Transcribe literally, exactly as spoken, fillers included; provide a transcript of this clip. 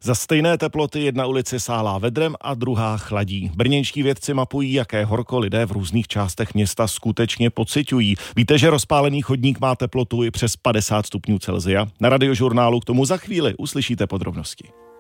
Za stejné teploty jedna ulice sálá vedrem a druhá chladí. Brněnští vědci mapují, jaké horko lidé v různých částech města skutečně pociťují. Víte, že rozpálený chodník má teplotu i přes padesát stupňů Celsia? Na Radiožurnálu k tomu za chvíli uslyšíte podrobnosti.